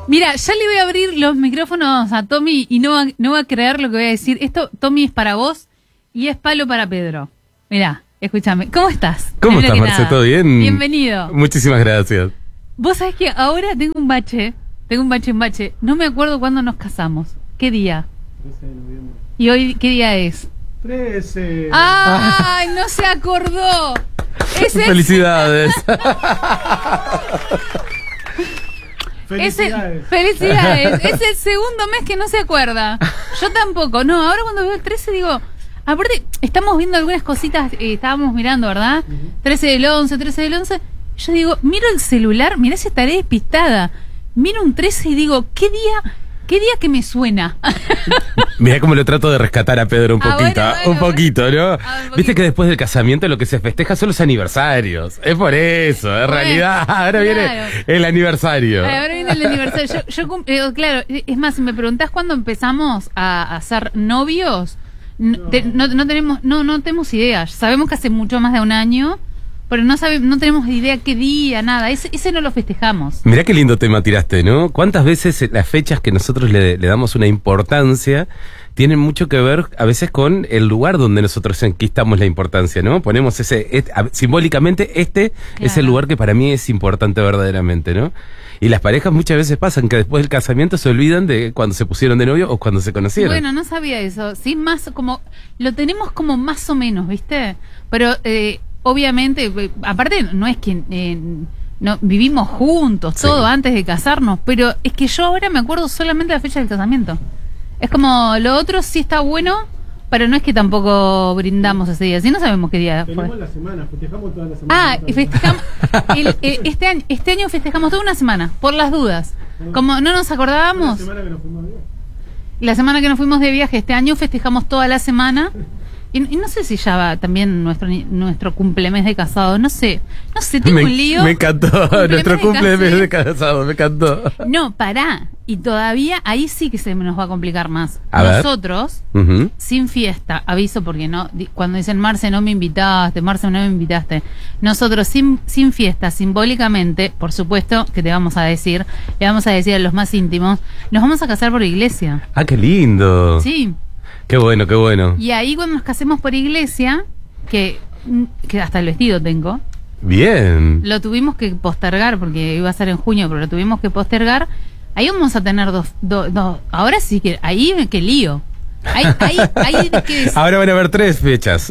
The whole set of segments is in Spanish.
Mira, ya le voy a abrir los micrófonos a Tommy y no va a creer lo que voy a decir. Esto, Tommy, es para vos y es palo para Pedro. Mirá, escúchame. ¿Cómo estás? ¿Cómo estás, Marce? ¿Todo bien? Bienvenido. Muchísimas gracias. Vos sabés que ahora tengo un bache. No me acuerdo cuándo nos casamos. ¿Qué día? 13 de noviembre. ¿Y hoy qué día es? 13. ¡Ay, no se acordó! Felicidades. Felicidades. Es el segundo mes que no se acuerda. Yo tampoco. No, ahora cuando veo el 13 digo... Aparte, estamos viendo algunas cositas, estábamos mirando, ¿verdad? 13 del 11. Yo digo, miro el celular, mirá si estaré despistada. Miro un 13 y digo, ¿qué día que me suena? Mirá cómo lo trato de rescatar a Pedro un poquito, un poquito, ¿no? Viste que después del casamiento lo que se festeja son los aniversarios. Es por eso, en realidad. Ahora viene el aniversario. Ahora viene el aniversario. Claro, es más, si me preguntás cuándo empezamos a ser novios, no tenemos idea. Sabemos que hace mucho más de un año, pero no tenemos idea qué día, nada. Ese no lo festejamos. Mirá qué lindo tema tiraste, ¿no? ¿Cuántas veces las fechas que nosotros le damos una importancia tienen mucho que ver a veces con el lugar donde nosotros enquistamos la importancia, ¿no? Ponemos simbólicamente es el lugar que para mí es importante verdaderamente, ¿no? Y las parejas muchas veces pasan que después del casamiento se olvidan de cuando se pusieron de novio o cuando se conocieron. Bueno, no sabía eso. Sí, más como lo tenemos como más o menos, ¿viste? Pero obviamente, aparte no es que no vivimos juntos, todo antes de casarnos, pero es que yo ahora me acuerdo solamente de la fecha del casamiento. Es como lo otro sí está bueno, pero no es que tampoco brindamos ese día. Sí, no sabemos qué día fue. Tenemos la semana, festejamos toda la semana. Y festejamos. Este año festejamos toda una semana, por las dudas. Como no nos acordábamos. La semana que nos fuimos de viaje. La semana que nos fuimos de viaje, este año festejamos toda la semana. Y no sé si ya va también nuestro cumplemes de casado. No sé, tengo un lío. Me encantó, nuestro cumplemes de casado, me encantó. No, pará. Y todavía ahí sí que se nos va a complicar más. Nosotros, sin fiesta, aviso porque no, cuando dicen Marce no me invitaste, nosotros sin fiesta, simbólicamente, por supuesto que le vamos a decir a los más íntimos, nos vamos a casar por iglesia. Ah, qué lindo. Sí. Qué bueno, qué bueno. Y ahí cuando nos casemos por iglesia, que hasta el vestido tengo. Bien. Lo tuvimos que postergar porque iba a ser en junio, pero lo tuvimos que postergar. Ahí vamos a tener dos. Ahora sí que ahí qué lío. Ahí que ahora van a haber 3 fechas.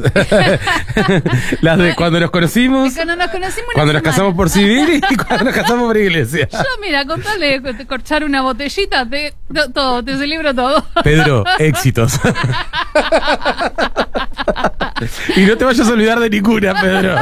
Las de cuando nos conocimos, cuando nos casamos por civil y cuando nos casamos por iglesia. Yo, mira, con tal de corchar una botellita, te celebro todo. Pedro, éxitos. Y no te vayas a olvidar de ninguna, Pedro.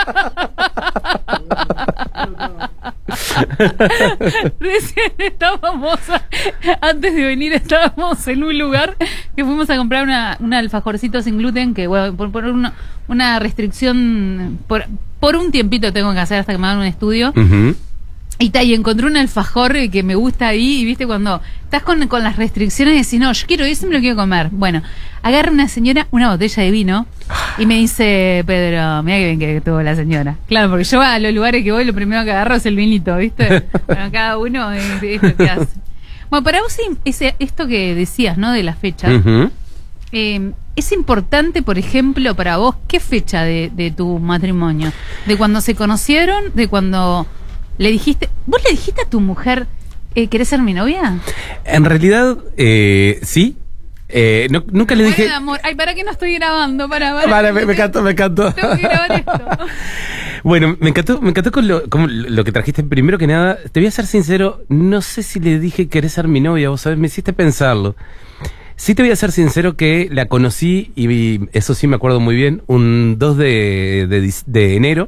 Recién antes de venir estábamos en un lugar que fuimos a comprar un alfajorcito sin gluten que bueno, por una restricción por un tiempito tengo que hacer hasta que me hagan un estudio. Y encontré un alfajor que me gusta ahí, y viste cuando estás con las restricciones y decís, no, yo quiero eso, me lo quiero comer. Bueno, agarra una señora una botella de vino y me dice, Pedro, mira qué bien que tuvo la señora. Claro, porque yo a los lugares que voy lo primero que agarro es el vinito, ¿viste? Bueno, cada uno es lo que hace. Bueno, para vos esto que decías, ¿no? De las fechas. Es importante, por ejemplo, para vos, ¿qué fecha de tu matrimonio? ¿De cuando se conocieron? ¿De cuando vos le dijiste a tu mujer, ¿querés ser mi novia? En realidad, sí. Nunca le dije. Amor. Ay, ¿para qué no estoy grabando? Me encantó. Tengo que grabar esto. Bueno, me encantó con lo que trajiste. Primero que nada, te voy a ser sincero, no sé si le dije querés ser mi novia, vos sabés, me hiciste pensarlo. Sí te voy a ser sincero que la conocí, y eso sí me acuerdo muy bien, un 2 de enero.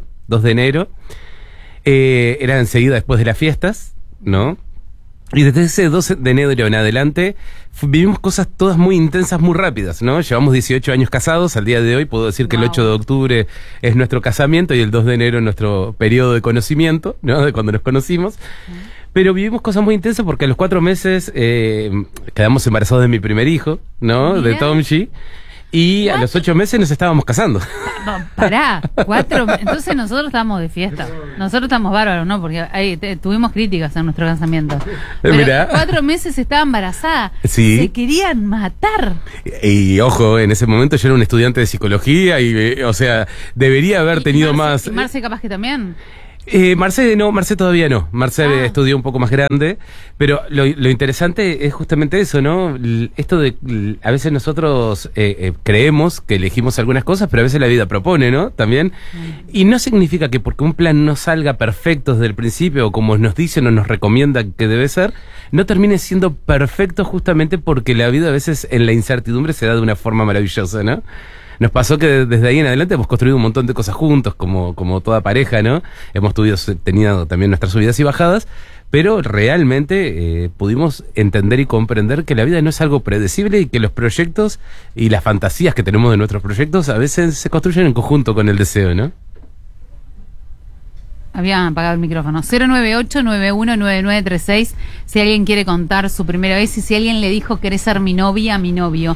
Era enseguida después de las fiestas, ¿no? Y desde ese 12 de enero en adelante vivimos cosas todas muy intensas, muy rápidas, ¿no? Llevamos 18 años casados, al día de hoy puedo decir que el 8 de octubre es nuestro casamiento y el 2 de enero es nuestro periodo de conocimiento, ¿no? De cuando nos conocimos. Pero vivimos cosas muy intensas porque a los 4 meses quedamos embarazados de mi primer hijo, ¿no? De Tomchi. Y a los 8 meses nos estábamos casando. No, pará, 4. Entonces nosotros estábamos de fiesta. Nosotros estamos bárbaros, ¿no? Porque ahí tuvimos críticas en nuestro casamiento. Pero Mirá. 4 meses estaba embarazada. Sí. Se querían matar. Y ojo, en ese momento yo era un estudiante de psicología y, o sea, debería haber tenido más... ¿Y Marce capaz que también? Marce todavía no. Marce estudió un poco más grande, pero lo interesante es justamente eso, ¿no? Esto de a veces nosotros creemos que elegimos algunas cosas, pero a veces la vida propone, ¿no? También. Y no significa que porque un plan no salga perfecto desde el principio, o como nos dicen o nos recomienda que debe ser, no termine siendo perfecto justamente porque la vida a veces en la incertidumbre se da de una forma maravillosa, ¿no? Nos pasó que desde ahí en adelante hemos construido un montón de cosas juntos, como toda pareja, ¿no? Hemos tenido también nuestras subidas y bajadas, pero realmente pudimos entender y comprender que la vida no es algo predecible y que los proyectos y las fantasías que tenemos de nuestros proyectos a veces se construyen en conjunto con el deseo, ¿no? Había apagado el micrófono. 098-919936. Si alguien quiere contar su primera vez y si alguien le dijo querés ser mi novia, mi novio.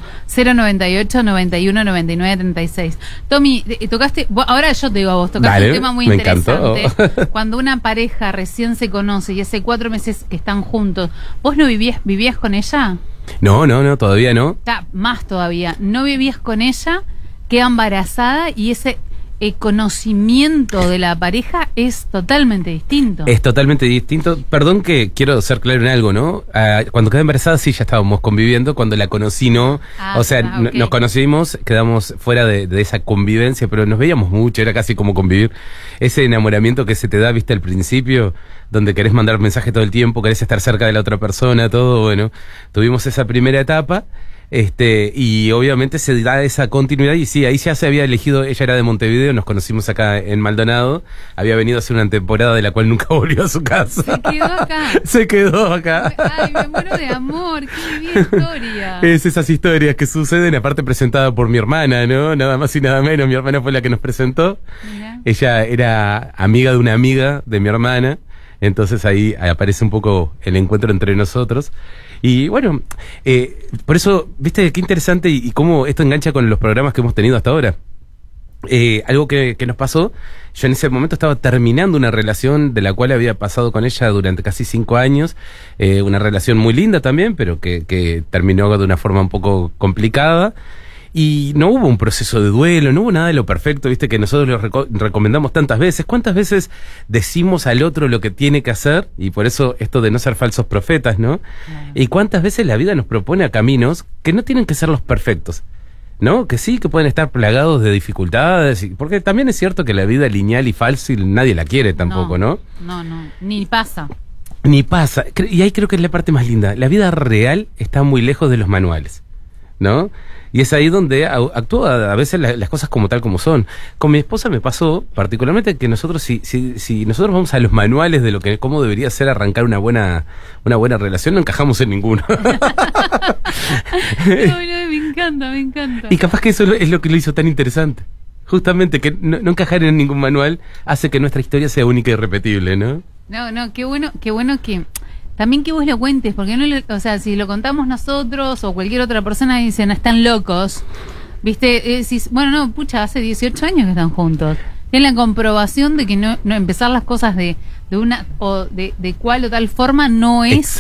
098-919936. Tommy, tocaste, ahora yo te digo a vos, tocaste un tema muy interesante. Encantó. Cuando una pareja recién se conoce y hace 4 meses que están juntos, ¿vos no vivías con ella? No, todavía no. Más todavía. No vivías con ella, queda embarazada y ese... el conocimiento de la pareja es totalmente distinto. Es totalmente distinto. Perdón que quiero ser claro en algo, ¿no? Cuando quedé embarazada sí ya estábamos conviviendo, cuando la conocí no. O sea, okay. Nos conocimos, quedamos fuera de esa convivencia, pero nos veíamos mucho, era casi como convivir. Ese enamoramiento que se te da, viste, al principio, donde querés mandar mensaje todo el tiempo, querés estar cerca de la otra persona, todo, bueno. Tuvimos esa primera etapa. Y obviamente se da esa continuidad y sí, ahí ya se había elegido, ella era de Montevideo, nos conocimos acá en Maldonado, había venido a hacer una temporada de la cual nunca volvió a su casa. Se quedó acá. Se quedó acá. Ay, me muero de amor, qué bien historia. Es esas historias que suceden, aparte presentada por mi hermana, ¿no? Nada más y nada menos, mi hermana fue la que nos presentó. Mirá. Ella era amiga de una amiga de mi hermana, entonces ahí aparece un poco el encuentro entre nosotros. Y bueno, por eso, viste qué interesante y cómo esto engancha con los programas que hemos tenido hasta ahora. Algo que nos pasó, yo en ese momento estaba terminando una relación de la cual había pasado con ella durante casi 5 años, una relación muy linda también, pero que terminó de una forma un poco complicada. Y no hubo un proceso de duelo, no hubo nada de lo perfecto, viste, que nosotros lo recomendamos tantas veces. ¿Cuántas veces decimos al otro lo que tiene que hacer? Y por eso esto de no ser falsos profetas, ¿no? Y cuántas veces la vida nos propone a caminos que no tienen que ser los perfectos, ¿no? Que sí, que pueden estar plagados de dificultades, porque también es cierto que la vida lineal y fácil nadie la quiere tampoco, ¿no? No, ni pasa. Ni pasa. Y ahí creo que es la parte más linda. La vida real está muy lejos de los manuales, ¿no? Y es ahí donde actúa a veces las cosas como tal como son. Con mi esposa me pasó particularmente que nosotros, si nosotros vamos a los manuales de cómo debería ser arrancar una buena relación, no encajamos en ninguno. Me encanta. Y capaz que eso es lo que lo hizo tan interesante. Justamente que no encajar en ningún manual hace que nuestra historia sea única y repetible, ¿no? No, qué bueno que... También que vos lo cuentes, porque o sea, si lo contamos nosotros o cualquier otra persona dicen, están locos, ¿viste? Hace 18 años que están juntos. Es la comprobación de que no empezar las cosas de una o de cual o tal forma no es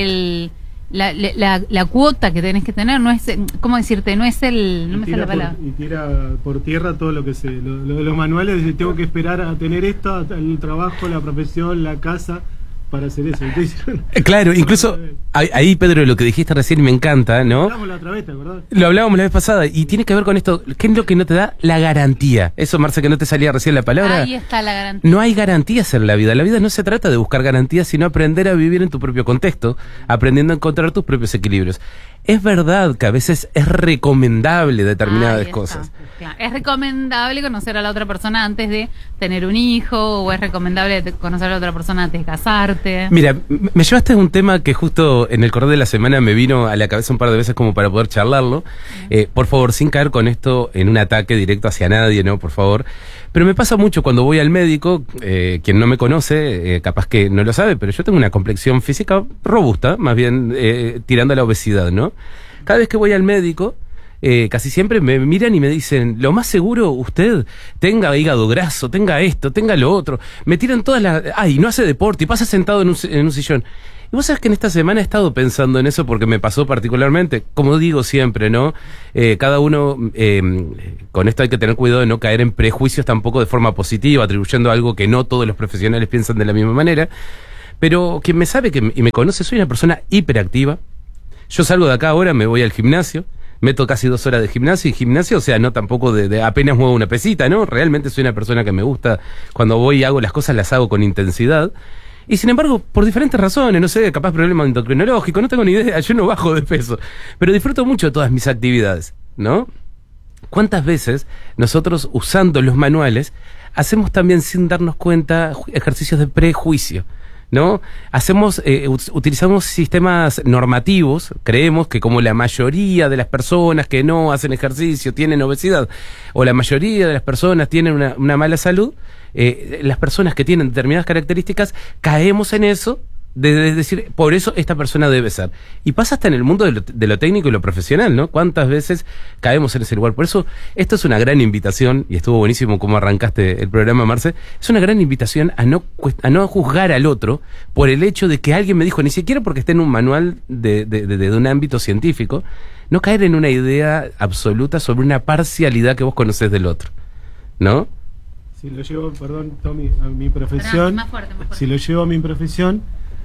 la cuota que tenés que tener, no es, ¿cómo decirte? No es no me sale la palabra. Y tira por tierra todo lo que los manuales, tengo que esperar a tener esto, el trabajo, la profesión, la casa, para hacer eso. Claro, incluso ahí, Pedro, lo que dijiste recién me encanta, ¿no? Lo hablamos la otra vez, ¿te acordás? Lo hablábamos la vez pasada y tiene que ver con esto. ¿Qué es lo que no te da? La garantía. Eso, Marce, que no te salía recién la palabra. Ahí está la garantía. No hay garantías en la vida. La vida no se trata de buscar garantías, sino aprender a vivir en tu propio contexto, aprendiendo a encontrar tus propios equilibrios. Es verdad que a veces es recomendable determinadas cosas. Claro. Es recomendable conocer a la otra persona antes de tener un hijo, o es recomendable conocer a la otra persona antes de casarte. Mira, me llevaste a un tema que justo en el correr de la semana me vino a la cabeza un par de veces como para poder charlarlo. Por favor, sin caer con esto en un ataque directo hacia nadie, ¿no? Por favor. Pero me pasa mucho cuando voy al médico, quien no me conoce, capaz que no lo sabe, pero yo tengo una complexión física robusta, más bien tirando a la obesidad, ¿no? Cada vez que voy al médico, casi siempre me miran y me dicen, lo más seguro usted tenga hígado graso, tenga esto, tenga lo otro. Me tiran todas las... Ay, no hace deporte y pasa sentado en un sillón. Y vos sabés que en esta semana he estado pensando en eso porque me pasó particularmente, como digo siempre, ¿no? Cada uno, con esto hay que tener cuidado de no caer en prejuicios tampoco de forma positiva, atribuyendo algo que no todos los profesionales piensan de la misma manera. Pero quien me sabe y me conoce, soy una persona hiperactiva. Yo salgo de acá ahora, me voy al gimnasio, meto casi 2 horas de gimnasio, o sea, no tampoco de apenas muevo una pesita, ¿no? Realmente soy una persona que me gusta, cuando voy y hago las cosas, las hago con intensidad. Y sin embargo, por diferentes razones, no sé, capaz problema endocrinológico, no tengo ni idea, yo no bajo de peso, pero disfruto mucho de todas mis actividades, ¿no? ¿Cuántas veces nosotros, usando los manuales, hacemos también sin darnos cuenta ejercicios de prejuicio? ¿No? Utilizamos sistemas normativos, creemos que como la mayoría de las personas que no hacen ejercicio tienen obesidad, o la mayoría de las personas tienen una mala salud, las personas que tienen determinadas características caemos en eso, de decir, por eso esta persona debe ser. Y pasa hasta en el mundo de lo técnico y lo profesional, ¿no? ¿Cuántas veces caemos en ese lugar? Por eso, esto es una gran invitación, y estuvo buenísimo cómo arrancaste el programa, Marce, es una gran invitación a no juzgar al otro por el hecho de que alguien me dijo, ni siquiera porque esté en un manual de un ámbito científico, no caer en una idea absoluta sobre una parcialidad que vos conocés del otro, ¿no? Si lo llevo, perdón, Tommy, a mi profesión, más fuerte. Si lo llevo a mi profesión,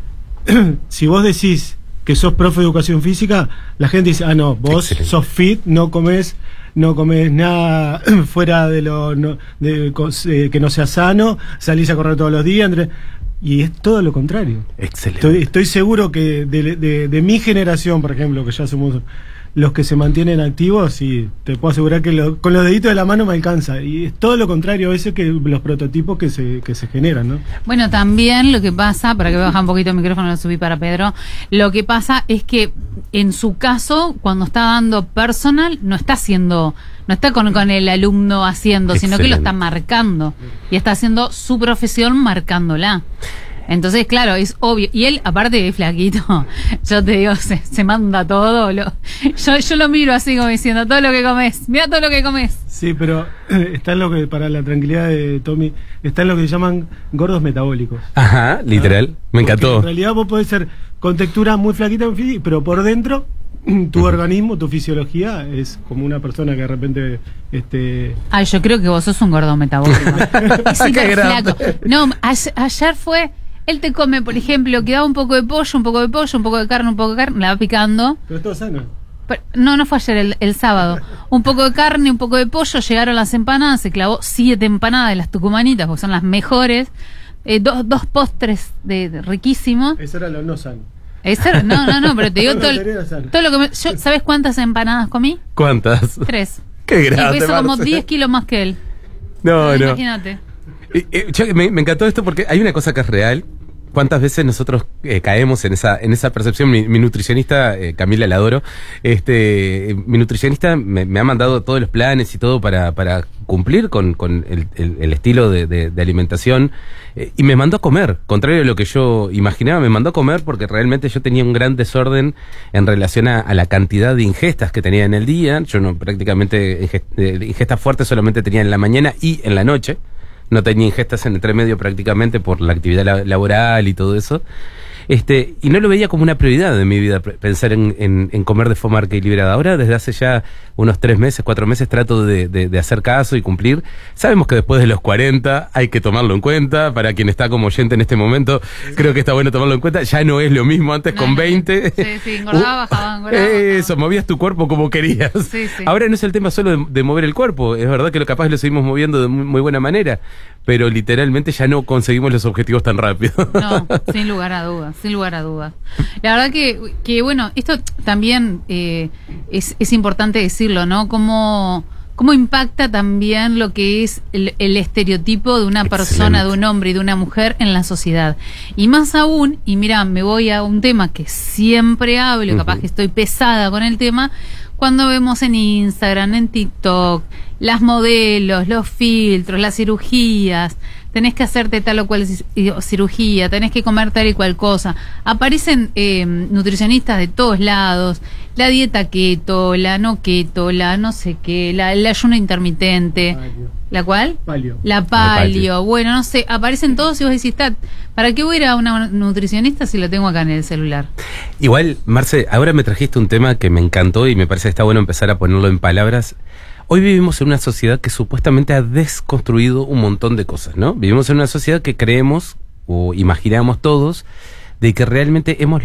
si vos decís que sos profe de educación física, la gente dice, ah, no, vos excelente, sos fit, no comes nada fuera de que no sea sano, salís a correr todos los días, y es todo lo contrario. Excelente. Estoy seguro que de mi generación, por ejemplo, que ya somos los que se mantienen activos, y te puedo asegurar que con los deditos de la mano me alcanza, y es todo lo contrario a veces que los prototipos que se generan, ¿no? Bueno, también lo que pasa, para que baja un poquito el micrófono, lo subí para Pedro, lo que pasa es que en su caso, cuando está dando personal, no está con el alumno haciendo, sino que lo está marcando, y está haciendo su profesión marcándola. Entonces, claro, es obvio. Y él, aparte de flaquito, yo te digo, se manda todo. Yo lo miro así como diciendo, todo lo que comes, mira todo lo que comes. Sí, pero está en lo que, para la tranquilidad de Tommy, está en lo que se llaman gordos metabólicos. Ajá, literal, me encantó. En realidad vos podés ser con textura muy flaquita, pero por dentro tu organismo, tu fisiología es como una persona que de repente Ay, yo creo que vos sos un gordo metabólico. Es hiper flaco. No, ayer fue... Él te come, por ejemplo, que da un poco de pollo, un poco de carne, la va picando. Pero es todo sano. No fue ayer, el sábado. Un poco de carne, un poco de pollo, llegaron las empanadas, se clavó 7 empanadas de las tucumanitas, porque son las mejores. Dos postres riquísimos. Eso era lo no sano. No, pero te digo todo lo que ¿sabes cuántas empanadas comí? ¿Cuántas? 3. Qué grande, y peso como Marce. 10 kilos más que él. No. Imagínate. Me encantó esto porque hay una cosa que es real. ¿Cuántas veces nosotros caemos en esa percepción? Mi nutricionista, Camila, la adoro, mi nutricionista me ha mandado todos los planes y todo para cumplir con el estilo de alimentación, y me mandó a comer, contrario a lo que yo imaginaba, me mandó a comer porque realmente yo tenía un gran desorden en relación a la cantidad de ingestas que tenía en el día. Yo no prácticamente ingestas fuertes solamente tenía en la mañana y en la noche. No tenía ingestas en entre medio prácticamente por la actividad laboral y todo eso. Y no lo veía como una prioridad de mi vida, pensar en comer de forma equilibrada. Ahora, desde hace ya unos 4 meses, trato de hacer caso y cumplir. Sabemos que después de los 40 hay que tomarlo en cuenta. Para quien está como oyente en este momento, creo que está bueno tomarlo en cuenta. Ya no es lo mismo antes con 20. Sí, engordaba, bajaba. Eso, movías tu cuerpo como querías. Sí. Ahora no es el tema solo de mover el cuerpo. Es verdad que capaz lo seguimos moviendo de muy buena manera, pero literalmente ya no conseguimos los objetivos tan rápido. No, sin lugar a dudas. La verdad que bueno, esto también es importante decirlo, ¿no? Cómo impacta también lo que es el estereotipo de una persona, de un hombre y de una mujer en la sociedad. Y más aún, y mira, me voy a un tema que siempre hablo, capaz que estoy pesada con el tema, cuando vemos en Instagram, en TikTok, las modelos, los filtros, las cirugías, tenés que hacerte tal o cual cirugía, tenés que comer tal y cual cosa. Aparecen nutricionistas de todos lados, la dieta keto, la no keto, la no sé qué, el ayuno intermitente. ¿La cuál? Palio. La palio. Bueno, no sé, aparecen todos y vos decís, ¿para qué voy a ir a una nutricionista si lo tengo acá en el celular? Igual, Marce, ahora me trajiste un tema que me encantó y me parece que está bueno empezar a ponerlo en palabras. Hoy vivimos en una sociedad que supuestamente ha desconstruido un montón de cosas, ¿no? Vivimos en una sociedad que creemos o imaginamos todos de que realmente hemos